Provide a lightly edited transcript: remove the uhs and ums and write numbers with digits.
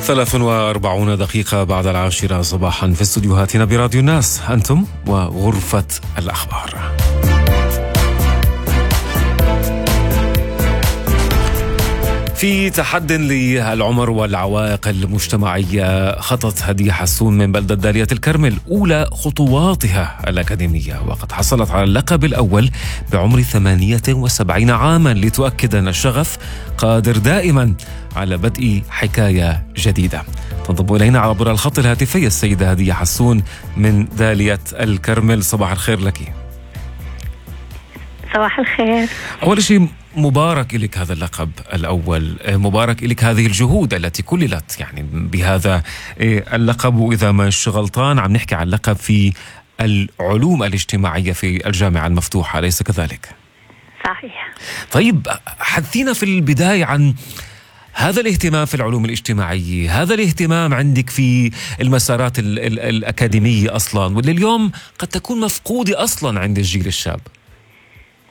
43 دقيقة بعد 10 صباحا في استديوهاتنا براديو الناس، أنتم وغرفة الأخبار. في تحد للعمر والعوائق المجتمعية، خطت هدية حسون من بلدة دالية الكرمل أولى خطواتها الأكاديمية، وقد حصلت على اللقب الأول بعمر 78 عاما، لتؤكد أن الشغف قادر دائما على بدء حكاية جديدة. تنضم إلينا عبر الخط الهاتفي السيدة هدية حسون من دالية الكرمل. صباح الخير لك. صباح الخير. أول شيء مبارك لك هذا اللقب الأول، مبارك لك هذه الجهود التي كللت يعني بهذا اللقب، وإذا ما غلطان عم نحكي عن اللقب في العلوم الاجتماعية في الجامعة المفتوحة، أليس كذلك؟ صحيح. طيب حدثينا في البداية عن هذا الاهتمام في العلوم الاجتماعية، هذا الاهتمام عندك في المسارات الأكاديمية أصلا، واللي اليوم قد تكون مفقودة أصلا عند الجيل الشاب.